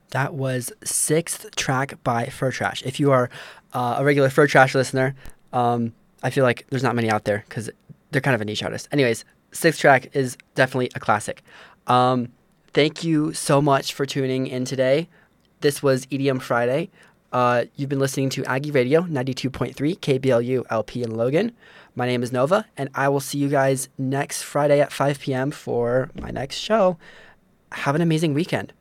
That was Sixth Track by Fur Trash. If you are a regular Fur Trash listener, I feel like there's not many out there because they're kind of a niche artist. Anyways, Sixth Track is definitely a classic. Thank you so much for tuning in today. This was EDM Friday. You've been listening to Aggie Radio 92.3 KBLU LP in Logan. My name is Nova, and I will see you guys next Friday at 5 p.m. for my next show. Have an amazing weekend.